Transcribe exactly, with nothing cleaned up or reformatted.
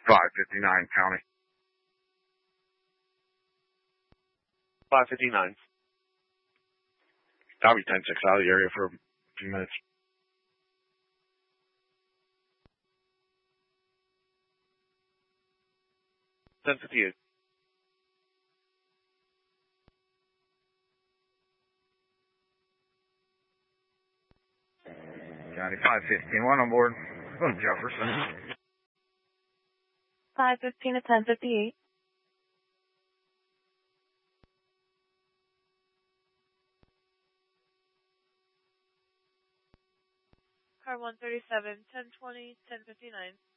five fifty-nine County. five fifty-nine. Copy ten six out of the area for a few minutes. ten fifty-eight. County five fifteen, one on board. From Jefferson. five fifteen to ten fifty-eight. Car one thirty-seven, ten twenty, ten fifty-nine.